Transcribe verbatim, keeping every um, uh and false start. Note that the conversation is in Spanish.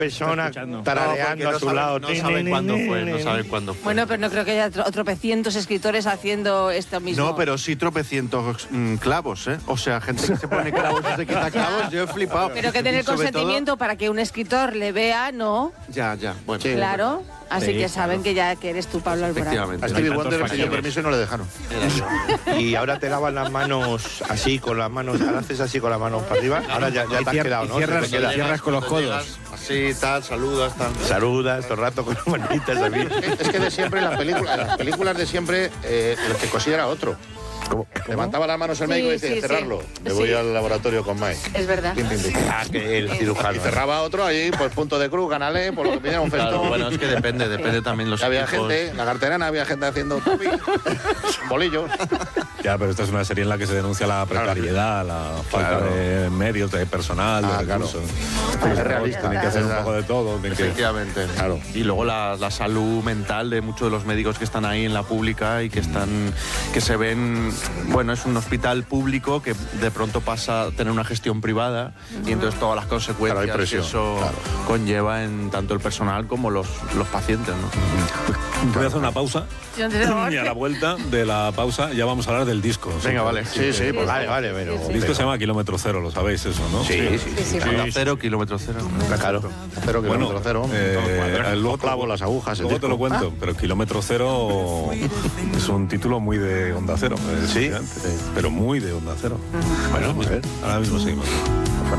personas tarareando no, a su saben, lado. No saben cuándo fue, no saben cuándo fue. Bueno, pero no creo que haya tro tropecientos escritores haciendo esto mismo. No, pero sí tropecientos mmm, clavos, ¿eh? O sea, gente que se pone clavos y se quita clavos, yo he flipado. Pero que tener consentimiento todo... para que un escritor le vea, ¿no? Ya, ya, bueno. Sí, claro. Así sí, que saben claro. que ya que eres tú, Pablo Alborán. A Stevie Wonder pidió permiso y no le dejaron. Y ahora te lavas las manos así, con las manos, ahora haces así con las manos para arriba, ahora ya, ya te has quedado, ¿no? Cierras, te queda. cierras con los codos. Así, tal, saludas, tal. Saludas todo el rato con las manitas así. Es que de siempre en las películas, en las películas de siempre, eh, el que cosía era otro. ¿Cómo? Levantaba las manos el médico sí, y decía, sí, cerrarlo. Sí. Me voy sí. al laboratorio con Mike. Es verdad. Pim, pim, pim. Ah, que el cirujano. Y cerraba otro ahí, pues punto de cruz, canalé, por lo que pidiera un festón. Claro, bueno, es que depende, depende también los Había equipos. gente, en la carterana había gente haciendo topi, bolillos. Ya, pero esta es una serie en la que se denuncia la precariedad, la falta Claro. de medios, de personal, Ah, de claro. recursos. Es realista. Tienen que hacer un poco de todo. tienen que- Efectivamente. Claro. Y luego la, la salud mental de muchos de los médicos que están ahí en la pública y que están que se ven, bueno, es un hospital público que de pronto pasa a tener una gestión privada y entonces todas las consecuencias Claro, hay presión, que eso claro. conlleva en tanto el personal como los, los pacientes, ¿no? Voy a hacer una pausa Yo no sé, y a la vuelta de la pausa ya vamos a hablar del disco. Venga, vale. Sí, sí, pues Vale, vale, pero... Sí, sí. El disco se llama Kilómetro Cero, lo sabéis eso, ¿no? Sí, sí, sí. Sí, sí. Onda cero, kilómetro cero. Claro. Cero Bueno, kilómetro cero. eh, luego clavo las agujas. el Luego te disco. lo cuento, pero Kilómetro Cero es un título muy de Onda Cero. eh, Sí, efectivamente, pero muy de Onda Cero. Bueno, pues ahora mismo seguimos.